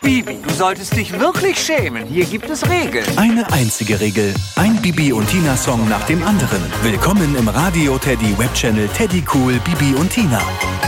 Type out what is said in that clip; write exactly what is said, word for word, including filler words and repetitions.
Bibi, du solltest dich wirklich schämen. Hier gibt es Regeln. Eine einzige Regel. Ein Bibi und Tina-Song nach dem anderen. Willkommen im Radio Teddy Webchannel Teddy Cool Bibi und Tina.